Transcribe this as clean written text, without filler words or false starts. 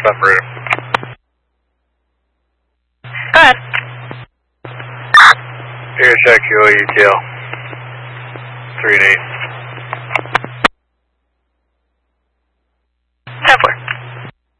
Baton Rouge. Go ahead. Air check UTL. 3 and 8.